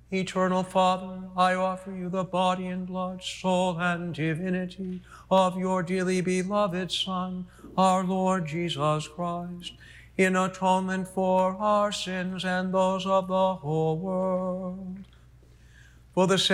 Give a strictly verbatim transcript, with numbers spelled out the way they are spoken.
Eternal Father, I offer you the body and blood, soul, and divinity of your dearly beloved Son, our Lord Jesus Christ, in atonement for our sins and those of the whole world. For the sake